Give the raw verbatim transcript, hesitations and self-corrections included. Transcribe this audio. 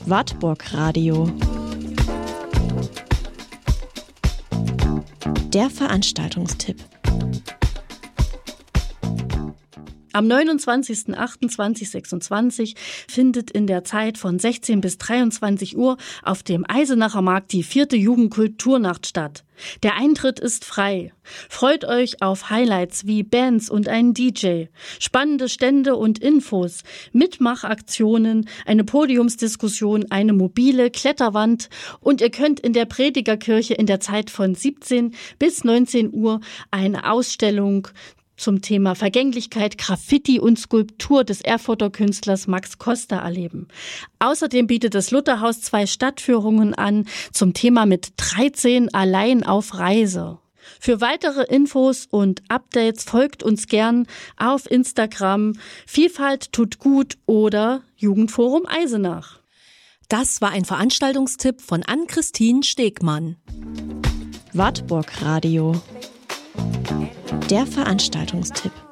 Wartburg Radio. Der Veranstaltungstipp. Am neunundzwanzigsten achten zweitausendsechsundzwanzig findet in der Zeit von sechzehn bis dreiundzwanzig Uhr auf dem Eisenacher Markt die vierte Jugendkulturnacht statt. Der Eintritt ist frei. Freut euch auf Highlights wie Bands und einen D J, spannende Stände und Infos, Mitmachaktionen, eine Podiumsdiskussion, eine mobile Kletterwand und ihr könnt in der Predigerkirche in der Zeit von siebzehn bis neunzehn Uhr eine Ausstellung zum Thema Vergänglichkeit, Graffiti und Skulptur des Erfurter Künstlers Max Costa erleben. Außerdem bietet das Lutherhaus zwei Stadtführungen an zum Thema mit dreizehn allein auf Reise. Für weitere Infos und Updates folgt uns gern auf Instagram Vielfalt tut gut oder Jugendforum Eisenach. Das war ein Veranstaltungstipp von Ann-Christine Stegmann. Wartburg Radio. Der Veranstaltungstipp.